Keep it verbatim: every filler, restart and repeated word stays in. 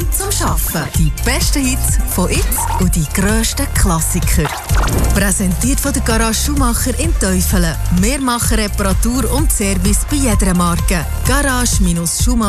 Zeit zum Arbeiten. Die besten Hits von jetzt und die grössten Klassiker. Präsentiert von der Garage Schumacher in Teufelen. Wir machen Reparatur und Service bei jeder Marke. Garage Schumacher